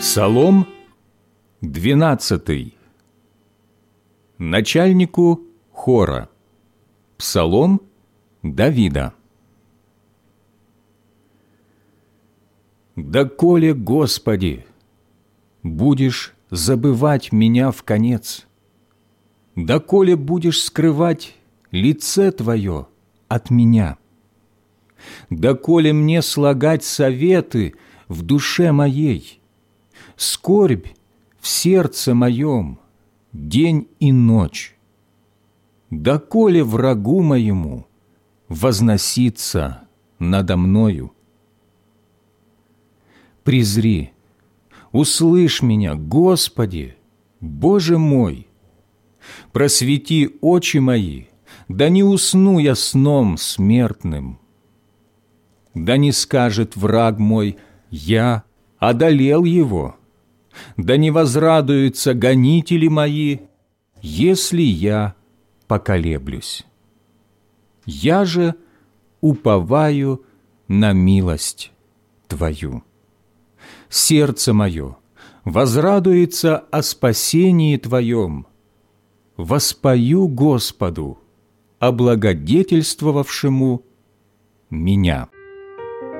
Псалом 12. Начальнику хора. Псалом Давида. «Доколе, Господи, будешь забывать меня вконец? Доколе будешь скрывать лице Твое от меня? Доколе мне слагать советы в душе моей, скорбь в сердце моем день и ночь? Доколе врагу моему возноситься надо мною? Презри, услышь меня, Господи, Боже мой! Просвети очи мои, да не усну я сном смертным. Да не скажет враг мой: я одолел его. Да не возрадуются гонители мои, если я поколеблюсь. Я же уповаю на милость Твою. Сердце мое возрадуется о спасении Твоем. Воспою Господу, облагодетельствовавшему меня».